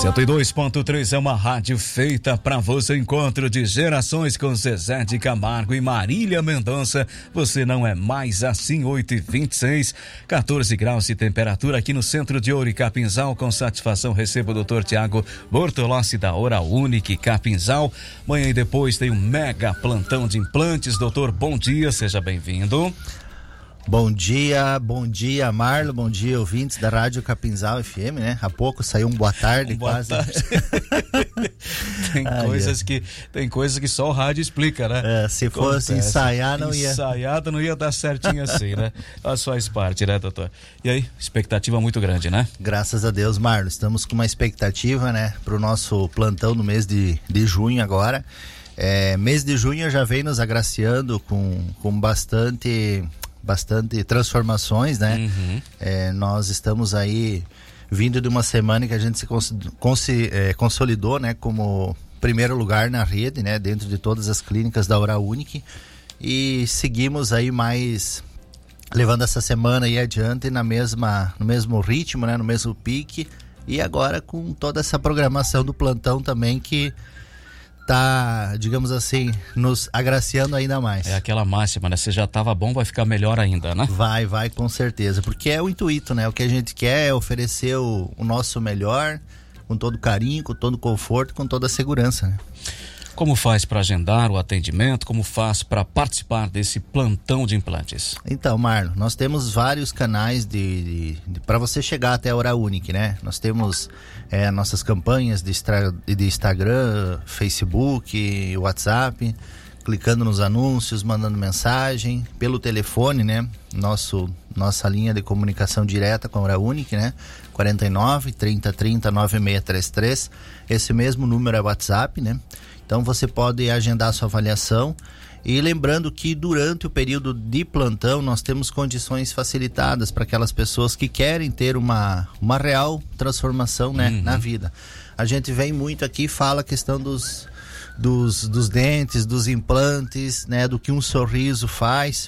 102.3 é uma rádio feita para você, encontro de gerações com Zezé de Camargo e Marília Mendonça. Você não é mais assim. 8h26, 14 graus de temperatura aqui no centro de Ouro e Capinzal. Com satisfação recebo o Dr. Tiago Bortolossi da Oral Unique Capinzal. Amanhã e depois tem um mega plantão de implantes. Doutor, bom dia, seja bem-vindo. Bom dia Marlon, bom dia ouvintes da Rádio Capinzal FM, né? Há pouco saiu um boa tarde, boa tarde. Tem coisas que só o rádio explica, né? Se fosse ensaiado não ia dar certinho assim, né? Mas faz parte, né, doutor? E aí, expectativa muito grande, né? Graças a Deus, Marlon, estamos com uma expectativa, né? Pro nosso plantão no mês de junho agora. Mês de junho já vem nos agraciando com bastante transformações, né? Uhum. Nós estamos aí vindo de uma semana que a gente se consolidou, né, como primeiro lugar na rede, né, dentro de todas as clínicas da Oral Unique, e seguimos aí mais levando essa semana aí adiante no mesmo ritmo, né, no mesmo pique, e agora com toda essa programação do plantão também que tá, digamos assim, nos agraciando ainda mais. É aquela máxima, né? Se já tava bom, vai ficar melhor ainda, né? Vai, com certeza, porque é o intuito, né? O que a gente quer é oferecer o nosso melhor, com todo carinho, com todo conforto, com toda a segurança, né? Como faz para agendar o atendimento? Como faz para participar desse plantão de implantes? Então, Marlon, nós temos vários canais para você chegar até a Oral Unique, né? Nós temos nossas campanhas de Instagram, Facebook, WhatsApp, clicando nos anúncios, mandando mensagem, pelo telefone, né? Nossa linha de comunicação direta com a Oral Unique, né? 49 30 30 9633. Esse mesmo número é WhatsApp, né? Então você pode agendar a sua avaliação, e lembrando que durante o período de plantão nós temos condições facilitadas para aquelas pessoas que querem ter uma real transformação, né, na vida. A gente vem muito aqui, fala a questão dos dentes, dos implantes, né, do que um sorriso faz.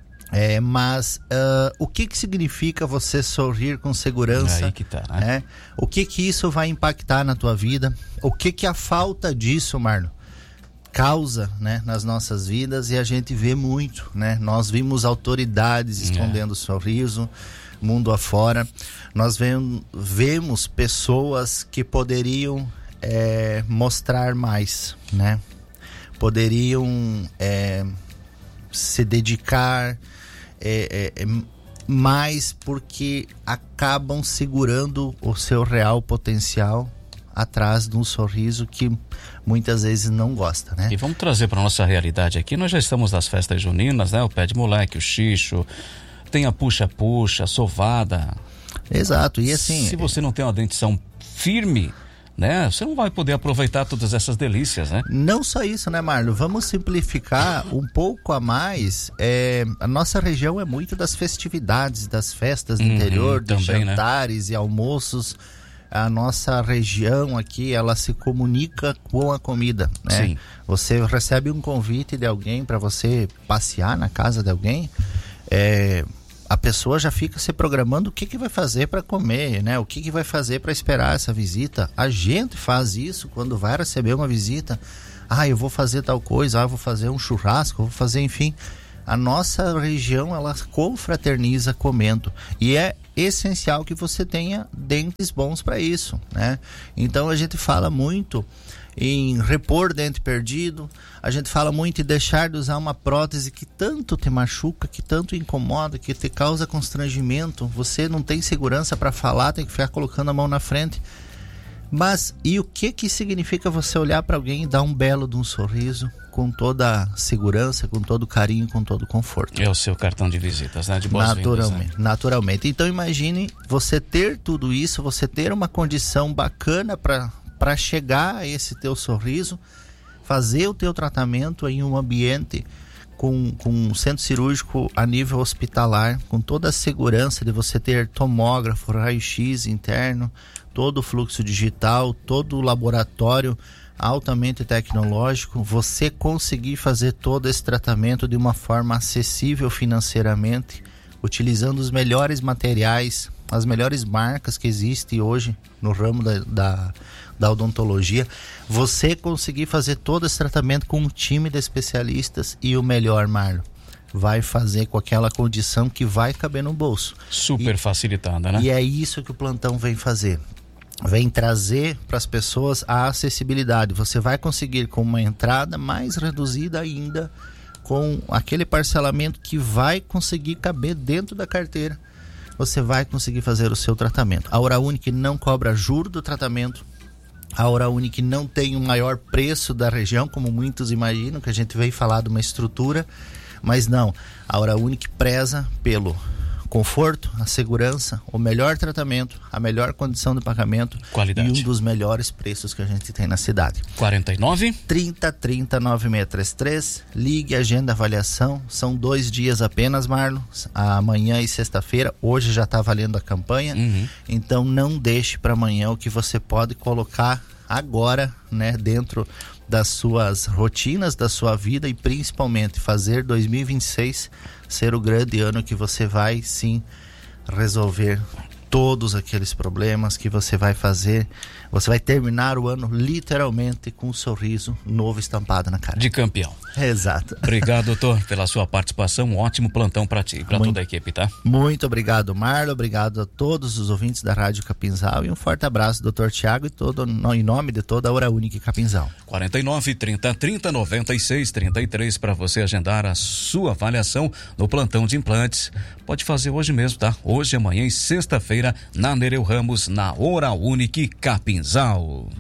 Mas o que significa você sorrir com segurança? Aí que tá, né? O que isso vai impactar na tua vida? O que a falta disso, Marlon, causa, né, nas nossas vidas? E a gente vê muito, né? Nós vimos autoridades escondendo o sorriso, mundo afora. Nós vemos pessoas que poderiam mostrar mais, né? Poderiam se dedicar mais, porque acabam segurando o seu real potencial atrás de um sorriso que muitas vezes não gosta, né? E vamos trazer para nossa realidade aqui. Nós já estamos nas festas juninas, né? O pé de moleque, o xixo, tem a puxa-puxa, a sovada. Exato, e assim... Se você não tem uma dentição firme, né? Você não vai poder aproveitar todas essas delícias, né? Não só isso, né, Marlon? Vamos simplificar um pouco a mais. A nossa região é muito das festividades, das festas do interior, de também, jantares, né, e almoços. A nossa região aqui, ela se comunica com a comida, né? Sim. Você recebe um convite de alguém para você passear na casa de alguém, a pessoa já fica se programando o que vai fazer para comer, né? O que vai fazer para esperar essa visita. A gente faz isso quando vai receber uma visita. Eu vou fazer tal coisa, eu vou fazer um churrasco, eu vou fazer, enfim. A nossa região, ela confraterniza comendo, e é essencial que você tenha dentes bons para isso, né? Então a gente fala muito em repor dente perdido, a gente fala muito em deixar de usar uma prótese que tanto te machuca, que tanto incomoda, que te causa constrangimento. Você não tem segurança para falar, tem que ficar colocando a mão na frente. Mas e o que significa você olhar para alguém e dar um belo de um sorriso, com toda a segurança, com todo o carinho, com todo o conforto? É o seu cartão de visitas, né? De boas-vindas, né? Naturalmente. Então imagine você ter tudo isso, você ter uma condição bacana para chegar a esse teu sorriso, fazer o teu tratamento em um ambiente com um centro cirúrgico a nível hospitalar, com toda a segurança de você ter tomógrafo, raio-x interno, todo o fluxo digital, todo o laboratório altamente tecnológico, você conseguir fazer todo esse tratamento de uma forma acessível financeiramente, utilizando os melhores materiais as melhores marcas que existem hoje no ramo da odontologia, você conseguir fazer todo esse tratamento com um time de especialistas e o melhor, Marlon, vai fazer com aquela condição que vai caber no bolso. Super facilitada, né? E é isso que o plantão vem fazer. Vem trazer para as pessoas a acessibilidade. Você vai conseguir com uma entrada mais reduzida ainda, com aquele parcelamento que vai conseguir caber dentro da carteira. Você vai conseguir fazer o seu tratamento. A Hora Única não cobra juro do tratamento. A Hora Única não tem o maior preço da região, como muitos imaginam, que a gente veio falar de uma estrutura. Mas não, a Hora Única preza pelo conforto, a segurança, o melhor tratamento, a melhor condição de pagamento, qualidade, e um dos melhores preços que a gente tem na cidade. 49 30 30 9633, ligue, agenda, avaliação. São 2 dias apenas, Marlon, amanhã e sexta-feira. Hoje já está valendo a campanha, então não deixe para amanhã o que você pode colocar agora, né, dentro das suas rotinas, da sua vida, e principalmente fazer 2026 ser o grande ano que você vai sim resolver todos aqueles problemas, que você vai fazer. Você vai terminar o ano literalmente com um sorriso novo estampado na cara. De campeão. Exato. Obrigado, doutor, pela sua participação. Um ótimo plantão para ti e para toda a equipe, tá? Muito obrigado, Marlon. Obrigado a todos os ouvintes da Rádio Capinzal, e um forte abraço, doutor Tiago, e em nome de toda a Hora Única Capinzal. 49 30 30 96 33 para você agendar a sua avaliação no plantão de implantes. Pode fazer hoje mesmo, tá? Hoje, amanhã e sexta-feira, na Nereu Ramos, na Hora Única Capinzal.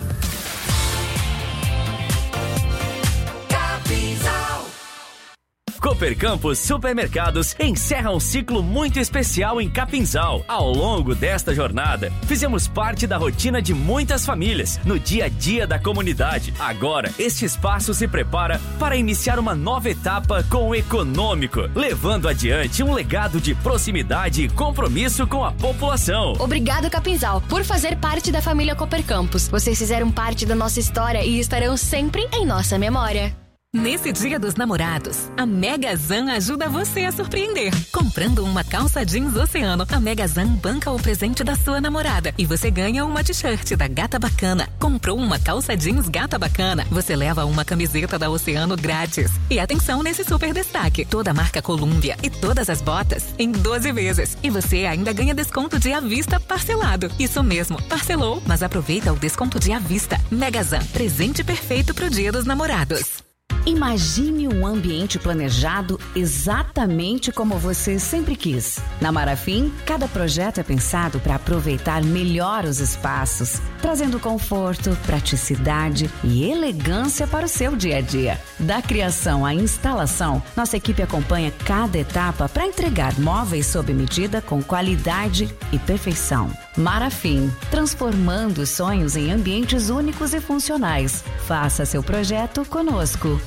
Cooper Campos Supermercados encerra um ciclo muito especial em Capinzal. Ao longo desta jornada, fizemos parte da rotina de muitas famílias, no dia a dia da comunidade. Agora, este espaço se prepara para iniciar uma nova etapa com o econômico, levando adiante um legado de proximidade e compromisso com a população. Obrigado, Capinzal, por fazer parte da família Cooper Campos. Vocês fizeram parte da nossa história e estarão sempre em nossa memória. Nesse Dia dos Namorados, a Megazan ajuda você a surpreender. Comprando uma calça jeans Oceano, a Megazan banca o presente da sua namorada e você ganha uma t-shirt da Gata Bacana. Comprou uma calça jeans Gata Bacana, você leva uma camiseta da Oceano grátis. E atenção nesse super destaque, toda a marca Columbia e todas as botas em 12 vezes. E você ainda ganha desconto de à vista parcelado. Isso mesmo, parcelou, mas aproveita o desconto de à vista. Megazan, presente perfeito pro Dia dos Namorados. Imagine um ambiente planejado exatamente como você sempre quis. Na Marafim, cada projeto é pensado para aproveitar melhor os espaços, trazendo conforto, praticidade e elegância para o seu dia a dia. Da criação à instalação, nossa equipe acompanha cada etapa para entregar móveis sob medida com qualidade e perfeição. Marafim, transformando sonhos em ambientes únicos e funcionais. Faça seu projeto conosco.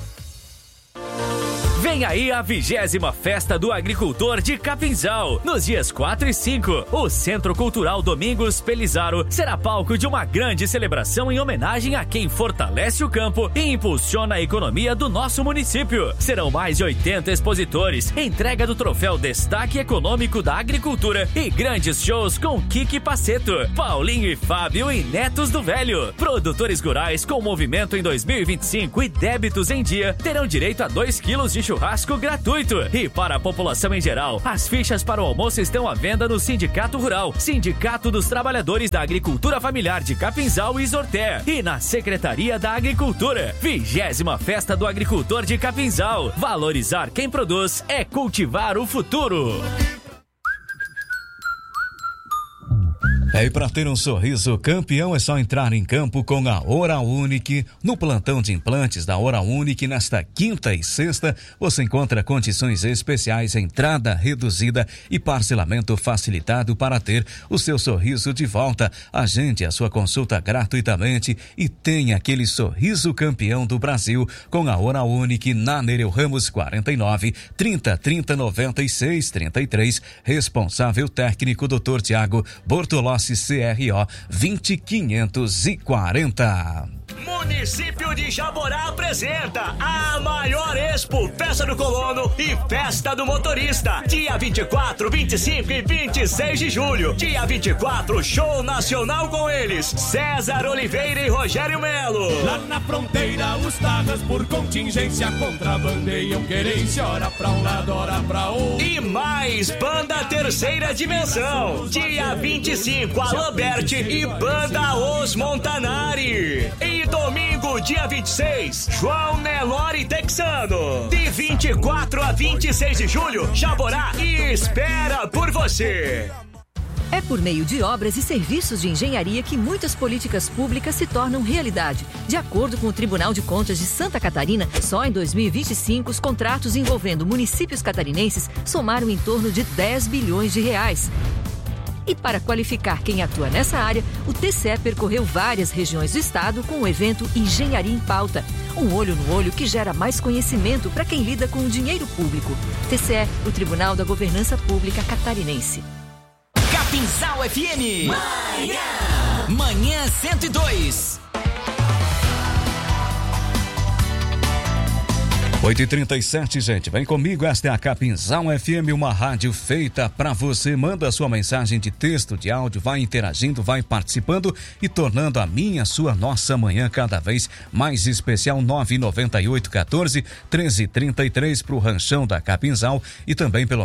Vem aí a 20ª Festa do Agricultor de Capinzal. Nos dias 4 e 5, o Centro Cultural Domingos Pelizaro será palco de uma grande celebração em homenagem a quem fortalece o campo e impulsiona a economia do nosso município. Serão mais de 80 expositores, entrega do troféu Destaque Econômico da Agricultura e grandes shows com Kiki Paceto, Paulinho e Fábio e Netos do Velho. Produtores rurais com movimento em 2025 e débitos em dia terão direito a 2 quilos de churrasco gratuito. E para a população em geral, as fichas para o almoço estão à venda no Sindicato Rural, Sindicato dos Trabalhadores da Agricultura Familiar de Capinzal e Isorté, e na Secretaria da Agricultura. 20ª Festa do Agricultor de Capinzal. Valorizar quem produz é cultivar o futuro. E para ter um sorriso campeão é só entrar em campo com a Hora Única. No plantão de implantes da Hora Única, nesta quinta e sexta, você encontra condições especiais, entrada reduzida e parcelamento facilitado para ter o seu sorriso de volta. Agende a sua consulta gratuitamente e tenha aquele sorriso campeão do Brasil com a Hora Única na Nereu Ramos 49 30 30 96 33. Responsável técnico Dr. Tiago Bortolossi, CRO 20540. Município de Jaborá apresenta a maior Expo, Festa do Colono e Festa do Motorista. Dia 24, 25 e 26 de julho. Dia 24, show nacional com eles, César Oliveira e Rogério Melo. Lá na fronteira, os tarras por contingência contrabandeiam querência, ora pra um lado, ora pra outro. E mais, Banda Terceira Dimensão. Dia 25, Alain Berti e Banda Os Montanari. E domingo, dia 26, João Nelore Texano. De 24 a 26 de julho, Jaborá espera por você. É por meio de obras e serviços de engenharia que muitas políticas públicas se tornam realidade. De acordo com o Tribunal de Contas de Santa Catarina, só em 2025 os contratos envolvendo municípios catarinenses somaram em torno de 10 bilhões de reais. E para qualificar quem atua nessa área, o TCE percorreu várias regiões do estado com o evento Engenharia em Pauta. Um olho no olho que gera mais conhecimento para quem lida com o dinheiro público. TCE, o Tribunal da Governança Pública Catarinense. Capinzal FM. Manhã 102. 8h37, gente. Vem comigo, esta é a Capinzal FM, uma rádio feita pra você. Manda a sua mensagem de texto, de áudio, vai interagindo, vai participando e tornando a minha, sua, nossa manhã cada vez mais especial. 998-14-1333 pro Ranchão da Capinzal e também pelo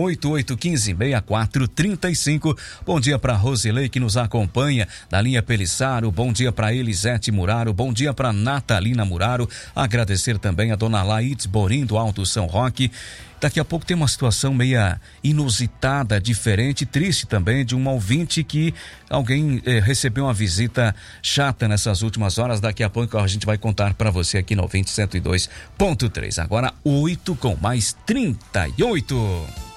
988-15-6435. Bom dia pra Rosilei que nos acompanha da linha Pelissaro. Bom dia pra Elisete Muraro. Bom dia pra Natalina Muraro. Agradecer também a dona Laís Borim do Alto São Roque. Daqui a pouco tem uma situação meia inusitada, diferente, triste também, de um ouvinte que alguém recebeu uma visita chata nessas últimas horas. Daqui a pouco a gente vai contar para você aqui no 102.3. Agora 8 com mais 38.